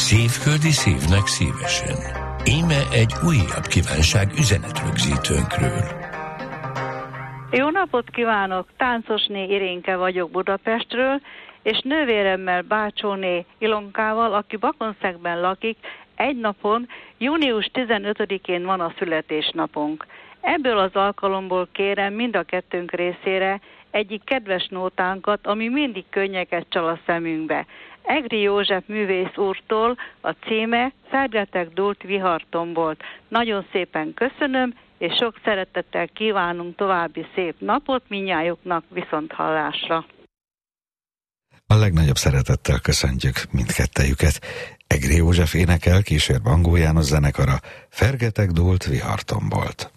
Szívföldi szívnek szívesen. Íme egy újabb kívánság üzenetrögzítőnkről. Jó napot kívánok! Táncosné Irénke vagyok Budapestről, és nővéremmel, bácsóné Ilonkával, aki Bakonszegben lakik, egy napon, június 15-én van a születésnapunk. Ebből az alkalomból kérem mind a kettőnk részére egyik kedves nótánkat, ami mindig könnyeket csal a szemünkbe. Egri József művész úrtól a címe Fergetek dúlt vihartombolt. Nagyon szépen köszönöm, és sok szeretettel kívánunk további szép napot mindnyájuknak, viszonthallásra. A legnagyobb szeretettel köszöntjük mindkettejüket. Egri József énekel, kísér Bangó János zenekara, Fergetek dúlt vihartombolt.